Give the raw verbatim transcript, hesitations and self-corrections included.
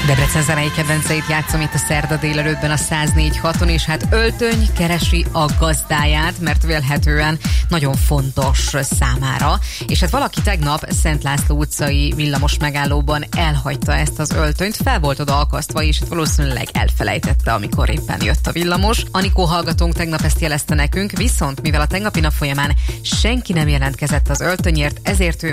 Debrecen zenei kedvenceit játszom itt a szerda délelőttben a száz négy haton, és hát Öltöny keresi a gazdáját, mert vélhetően nagyon fontos számára. És hát valaki tegnap Szent László utcai villamos megállóban elhagyta ezt az öltönyt, fel volt oda akasztva, és hát valószínűleg elfelejtette, amikor éppen jött a villamos. Anikó hallgatónk tegnap ezt jelezte nekünk, viszont mivel a tegnapi nap folyamán senki nem jelentkezett az öltönyért, ezért ő